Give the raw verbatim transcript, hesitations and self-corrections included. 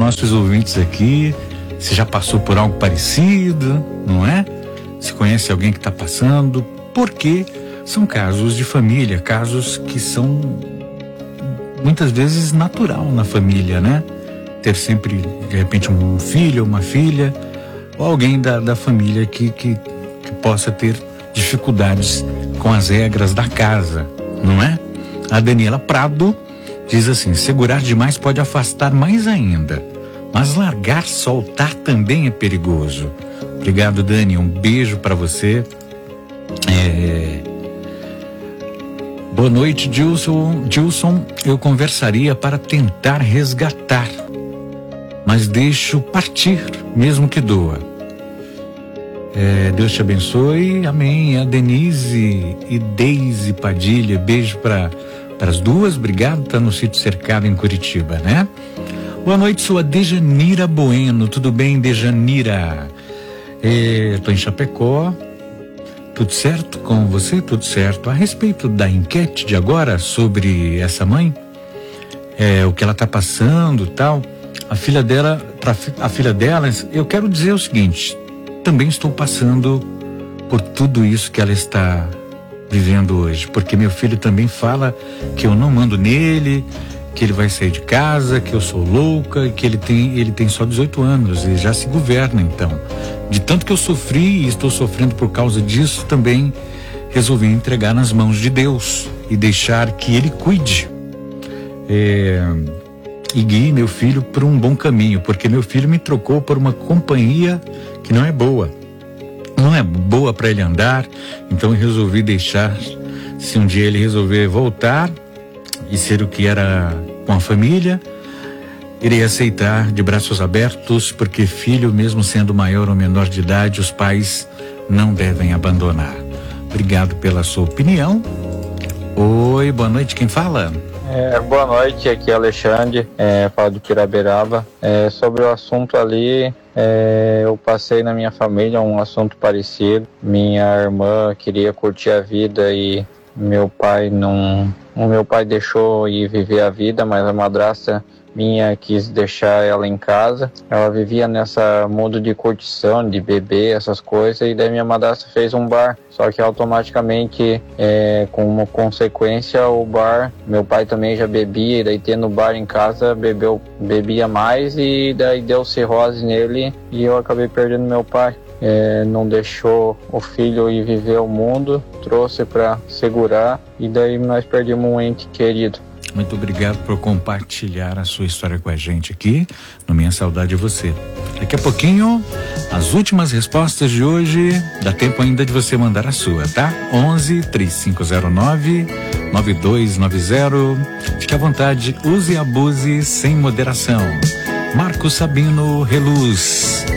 nossos ouvintes aqui se já passou por algo parecido, não é? Se conhece alguém que está passando, porque são casos de família, casos que são muitas vezes natural na família, né? Ter sempre, de repente, um filho, uma filha, ou alguém da, da família que, que, que possa ter dificuldades com as regras da casa, não é? A Daniela Prado diz assim: segurar demais pode afastar mais ainda, mas largar, soltar também é perigoso. Obrigado, Dani, um beijo para você. É... Boa noite, Gilson. Gilson, eu conversaria para tentar resgatar, mas deixo partir, mesmo que doa. É, Deus te abençoe, amém. A Denise e Deise Padilha, beijo para as duas, obrigado, tá no sítio cercado em Curitiba, né? Boa noite, sou a Dejanira Bueno, tudo bem, Dejanira? É, tô em Chapecó, tudo certo com você? Tudo certo. A respeito da enquete de agora sobre essa mãe, é, o que ela tá passando e tal, a filha dela, pra, a filha dela, eu quero dizer o seguinte: também estou passando por tudo isso que ela está vivendo hoje, porque meu filho também fala que eu não mando nele, que ele vai sair de casa, que eu sou louca, que ele tem, ele tem só dezoito anos e já se governa. Então, de tanto que eu sofri e estou sofrendo por causa disso, também resolvi entregar nas mãos de Deus e deixar que Ele cuide é, e guie meu filho por um bom caminho, porque meu filho me trocou por uma companhia que não é boa, não é boa para ele andar. Então eu resolvi deixar, se um dia ele resolver voltar e ser o que era com a família, irei aceitar de braços abertos, porque filho, mesmo sendo maior ou menor de idade, os pais não devem abandonar. Obrigado pela sua opinião. Oi, boa noite, quem fala? É, boa noite, aqui é Alexandre, é, falo de Piraberaba. É, sobre o assunto ali, é, eu passei na minha família um assunto parecido. Minha irmã queria curtir a vida e meu pai não... O meu pai deixou ir viver a vida, mas a madrasta minha quis deixar ela em casa. Ela vivia nessa mundo de curtição, de beber, essas coisas, e daí minha madrasta fez um bar. Só que automaticamente, é, como consequência, o bar, meu pai também já bebia, e daí tendo bar em casa, bebeu, bebia mais, e daí deu cirrose nele, e eu acabei perdendo meu pai. É, não deixou o filho ir viver o mundo, trouxe para segurar, e daí nós perdemos um ente querido. Muito obrigado por compartilhar a sua história com a gente aqui no Minha Saudade de Você. Daqui a pouquinho, as últimas respostas de hoje, dá tempo ainda de você mandar a sua, tá? onze, três cinco zero nove, nove dois nove zero. Fique à vontade, use e abuse sem moderação. Marcos Sabino Reluz.